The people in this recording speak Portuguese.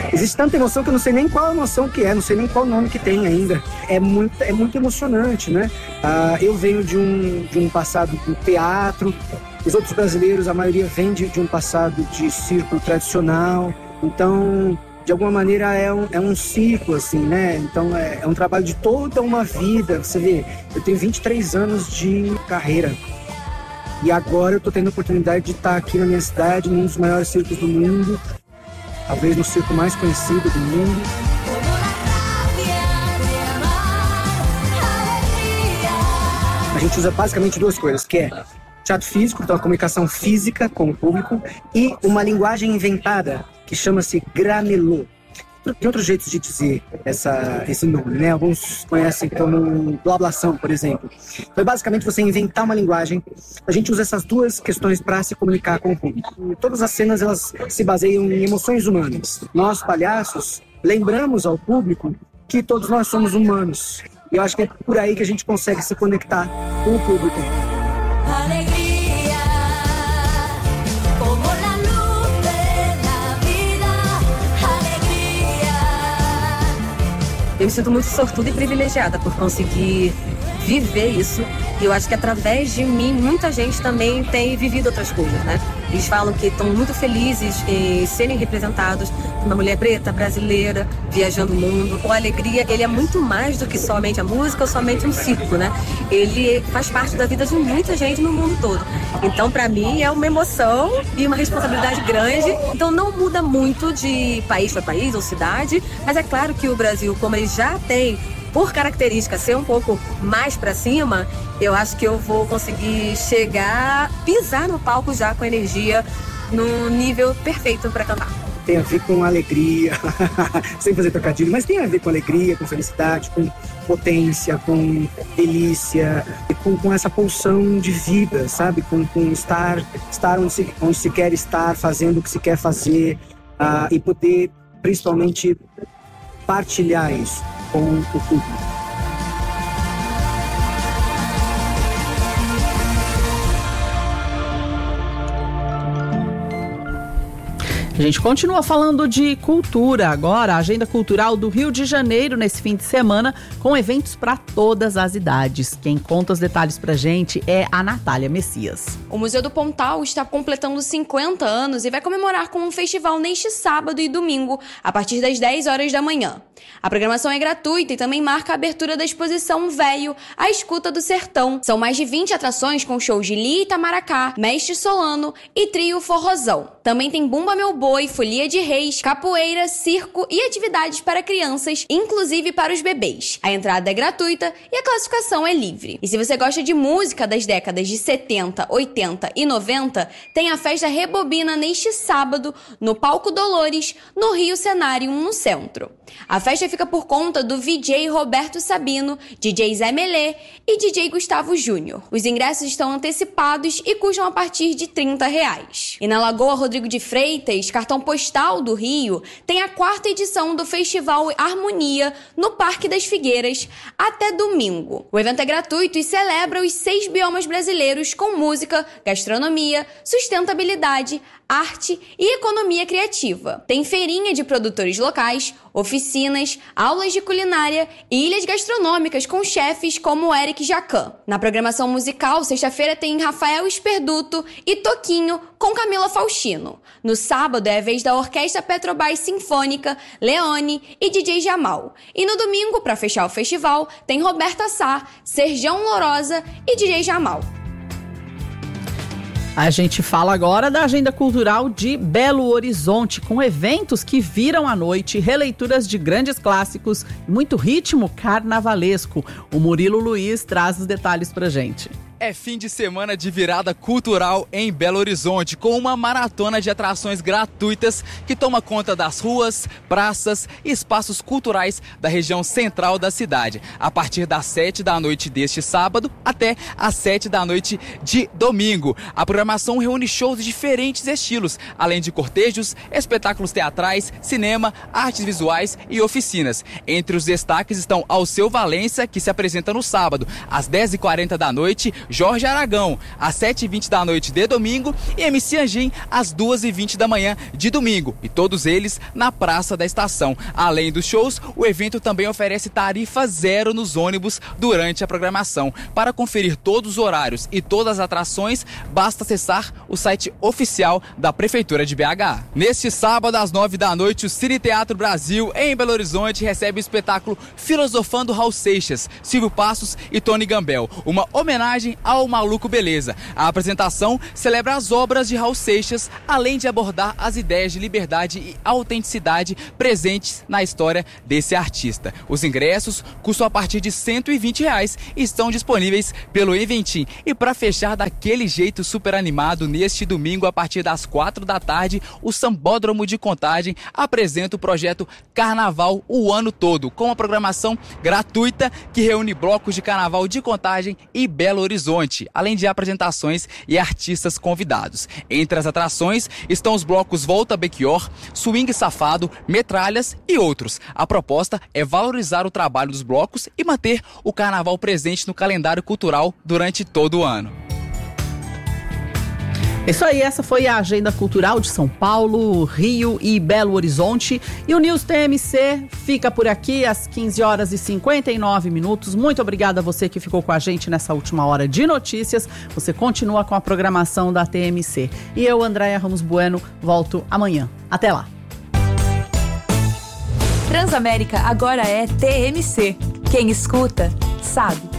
Existe tanta emoção que eu não sei nem qual emoção que é, não sei nem qual nome que tem ainda. É muito emocionante, né? Eu venho de um passado do teatro, os outros brasileiros, a maioria vem de um passado de circo tradicional, então, de alguma maneira, é um ciclo, assim, né? Então, é um trabalho de toda uma vida. Você vê, eu tenho 23 anos de carreira. E agora eu tô tendo a oportunidade de estar aqui na minha cidade, num dos maiores circos do mundo, talvez no circo mais conhecido do mundo. A gente usa basicamente duas coisas, que é teatro físico, então a comunicação física com o público, e uma linguagem inventada, que chama-se gramelô. Tem outros jeitos de dizer esse nome, né? Alguns conhecem como blablação, por exemplo. Então, basicamente, você inventar uma linguagem. A gente usa essas duas questões para se comunicar com o público. E todas as cenas, elas se baseiam em emoções humanas. Nós, palhaços, lembramos ao público que todos nós somos humanos. E eu acho que é por aí que a gente consegue se conectar com o público. Eu me sinto muito sortuda e privilegiada por conseguir viver isso. E eu acho que através de mim, muita gente também tem vivido outras coisas, né? Eles falam que estão muito felizes em serem representados por uma mulher preta, brasileira, viajando o mundo. O Alegria, ele é muito mais do que somente a música ou somente um circo, né? Ele faz parte da vida de muita gente no mundo todo. Então, pra mim, é uma emoção e uma responsabilidade grande. Então, não muda muito de país para país ou cidade, mas é claro que o Brasil, como ele já tem, por característica, ser um pouco mais pra cima, eu acho que eu vou conseguir chegar, pisar no palco já com energia, no nível perfeito pra cantar. Tem a ver com alegria, sem fazer trocadilho, mas tem a ver com alegria, com felicidade, com potência, com delícia, com essa pulsão de vida, sabe? Com estar onde se quer estar, fazendo o que se quer fazer, e poder, principalmente, partilhar isso com o público. A gente continua falando de cultura agora, a agenda cultural do Rio de Janeiro nesse fim de semana, com eventos para todas as idades. Quem conta os detalhes pra gente é a Natália Messias. O Museu do Pontal está completando 50 anos e vai comemorar com um festival neste sábado e domingo, a partir das 10 horas da manhã. A programação é gratuita e também marca a abertura da exposição Véio, a Escuta do Sertão. São mais de 20 atrações com shows de Lia Itamaracá, Mestre Solano e Trio Forrozão. Também tem Bumba Meu Boi, Folia de Reis, capoeira, circo e atividades para crianças, inclusive para os bebês. A entrada é gratuita e a classificação é livre. E se você gosta de música das décadas de 70, 80 e 90, tem a festa Rebobina neste sábado no Palco Dolores, no Rio Cenário, no centro. A festa fica por conta do VJ Roberto Sabino, DJ Zé Melê e DJ Gustavo Júnior. Os ingressos estão antecipados e custam a partir de R$30. E na Lagoa Rodrigo de Freitas, cartão postal do Rio, tem a 4ª edição do Festival Harmonia no Parque das Figueiras até domingo. O evento é gratuito e celebra os 6 biomas brasileiros com música, gastronomia, sustentabilidade, arte e economia criativa. Tem feirinha de produtores locais, oficinas, aulas de culinária e ilhas gastronômicas com chefes como Eric Jacan. Na programação musical, sexta-feira tem Rafael Esperduto e Toquinho com Camila Faustino. No sábado é a vez da Orquestra Petrobras Sinfônica, Leone e DJ Jamal. E no domingo, para fechar o festival, tem Roberta Sá, Serjão Lourosa e DJ Jamal. A gente fala agora da agenda cultural de Belo Horizonte, com eventos que viram à noite, releituras de grandes clássicos, muito ritmo carnavalesco. O Murilo Luiz traz os detalhes pra gente. É fim de semana de virada cultural em Belo Horizonte, com uma maratona de atrações gratuitas que toma conta das ruas, praças e espaços culturais da região central da cidade, a partir das 7 da noite deste sábado até as 7 da noite de domingo. A programação reúne shows de diferentes estilos, além de cortejos, espetáculos teatrais, cinema, artes visuais e oficinas. Entre os destaques estão Alceu Valença, que se apresenta no sábado, às 10h40 da noite, Jorge Aragão, às 7h20 da noite de domingo, e MC Anjim, às 2h20 da manhã de domingo. E todos eles na Praça da Estação. Além dos shows, o evento também oferece tarifa zero nos ônibus durante a programação. Para conferir todos os horários e todas as atrações, basta acessar o site oficial da Prefeitura de BH. Neste sábado, às 9 da noite, o Cine Teatro Brasil, em Belo Horizonte, recebe o espetáculo Filosofando Raul Seixas, Silvio Passos e Tony Gambel, uma homenagem ao Maluco Beleza. A apresentação celebra as obras de Raul Seixas, além de abordar as ideias de liberdade e autenticidade presentes na história desse artista. Os ingressos custam a partir de R$120 e estão disponíveis pelo Eventim. E para fechar daquele jeito super animado, neste domingo, a partir das 4 da tarde, o Sambódromo de Contagem apresenta o projeto Carnaval o ano todo, com uma programação gratuita que reúne blocos de carnaval de Contagem e Belo Horizonte, além de apresentações e artistas convidados. Entre as atrações estão os blocos Volta Belchior, Swing Safado, Metralhas e outros. A proposta é valorizar o trabalho dos blocos e manter o carnaval presente no calendário cultural durante todo o ano. Isso aí, essa foi a agenda cultural de São Paulo, Rio e Belo Horizonte. E o News TMC fica por aqui às 15h59. Muito obrigada a você que ficou com a gente nessa última hora de notícias. Você continua com a programação da TMC. E eu, Andréia Ramos Bueno, volto amanhã. Até lá. Transamérica agora é TMC. Quem escuta, sabe.